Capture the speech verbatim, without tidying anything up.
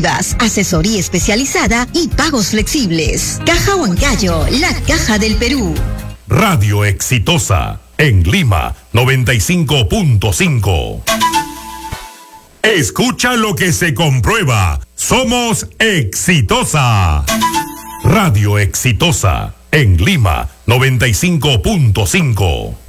exclusivas, asesoría especializada y pagos flexibles. Caja Huancayo, la caja del Perú. Radio Exitosa, en Lima, noventa y cinco punto cinco. Escucha lo que se comprueba. Somos Exitosa. Radio Exitosa, en Lima, noventa y cinco punto cinco.